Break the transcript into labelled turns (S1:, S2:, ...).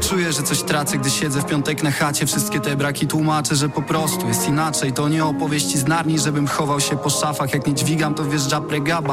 S1: Czuję, że coś tracę, gdy siedzę w piątek na chacie. Wszystkie te braki tłumaczę, że po prostu jest inaczej. To nie opowieści z Narni, żebym chował się po szafach. Jak nie dźwigam, to wjeżdża pregaba.